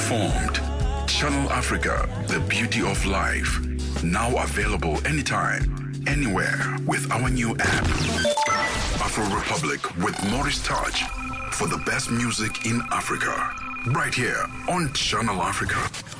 informed. Channel Africa, the beauty of life. Now available anytime, anywhere with our new app. Afro Republic with Maurice Touch for the best music in Africa. Right here on Channel Africa.